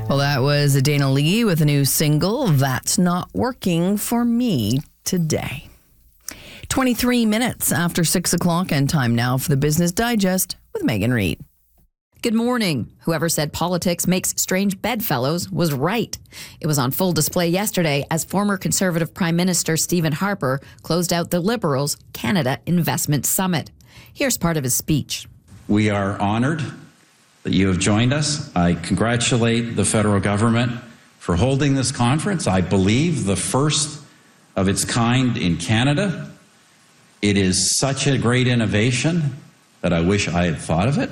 Well, that was Dana Lee with a new single, That's Not Working for Me Today. 23 minutes after 6 o'clock, and time now for the Business Digest with Megan Reid. Good morning. Whoever said politics makes strange bedfellows was right. It was on full display yesterday as former Conservative Prime Minister Stephen Harper closed out the Liberals' Canada Investment Summit. Here's part of his speech. We are honored that you have joined us. I congratulate the federal government for holding this conference. I believe the first of its kind in Canada. It is such a great innovation that I wish I had thought of it.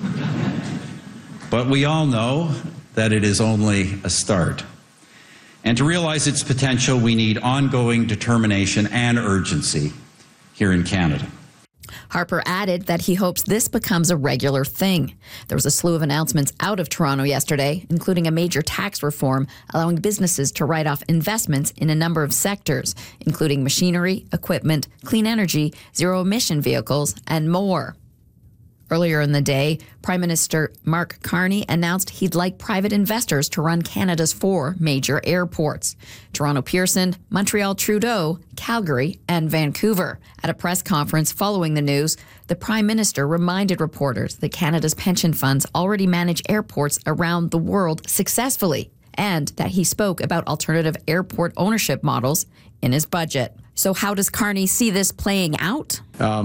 But we all know that it is only a start. And to realize its potential, we need ongoing determination and urgency here in Canada. Harper added that he hopes this becomes a regular thing. There was a slew of announcements out of Toronto yesterday, including a major tax reform allowing businesses to write off investments in a number of sectors, including machinery, equipment, clean energy, zero-emission vehicles, and more. Earlier in the day, Prime Minister Mark Carney announced he'd like private investors to run Canada's 4 major airports: Toronto Pearson, Montreal Trudeau, Calgary, and Vancouver. At a press conference following the news, the Prime Minister reminded reporters that Canada's pension funds already manage airports around the world successfully, and that he spoke about alternative airport ownership models in his budget. So how does Carney see this playing out?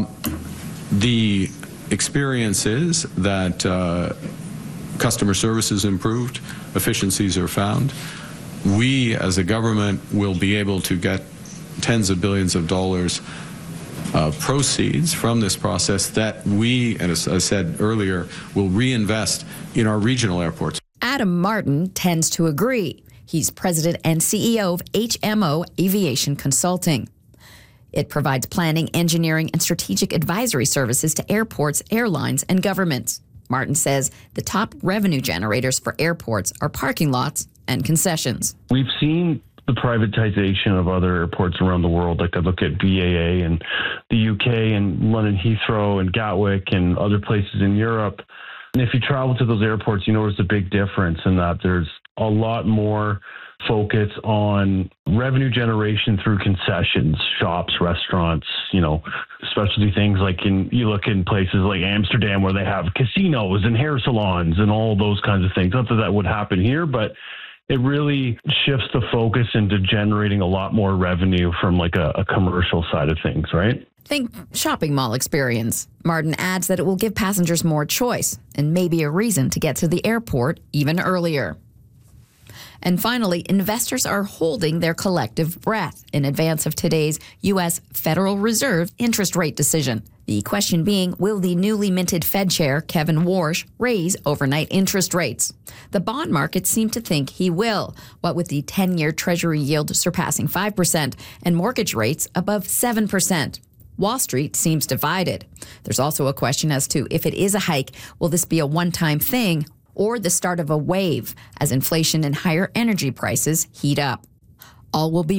The experience is that customer service is improved, efficiencies are found. We as a government will be able to get tens of billions of dollars proceeds from this process that we, as I said earlier, will reinvest in our regional airports. Adam Martin tends to agree. He's president and CEO of HMO Aviation Consulting. It provides planning, engineering, and strategic advisory services to airports, airlines, and governments. Martin says the top revenue generators for airports are parking lots and concessions. We've seen the privatization of other airports around the world. Like I look at BAA and the UK and London Heathrow and Gatwick and other places in Europe. And if you travel to those airports, you notice a big difference in that there's a lot more focus on revenue generation through concessions, shops, restaurants, specialty things like you look in places like Amsterdam where they have casinos and hair salons and all those kinds of things. Not that that would happen here, but it really shifts the focus into generating a lot more revenue from like a commercial side of things, right? Think shopping mall experience. Martin adds that it will give passengers more choice and maybe a reason to get to the airport even earlier. And finally, investors are holding their collective breath in advance of today's U.S. Federal Reserve interest rate decision. The question being, will the newly minted Fed chair, Kevin Warsh, raise overnight interest rates? The bond market seemed to think he will, what with the 10-year Treasury yield surpassing 5% and mortgage rates above 7%. Wall Street seems divided. There's also a question as to if it is a hike, will this be a one-time thing or the start of a wave as inflation and higher energy prices heat up? All will be